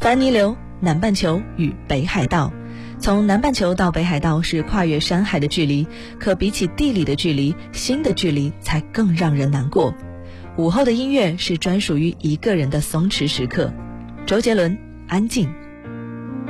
凡尼流、南半球与北海道。从南半球到北海道是跨越山海的距离，可比起地理的距离，心的距离才更让人难过。午后的音乐是专属于一个人的松弛时刻。周杰伦，安静。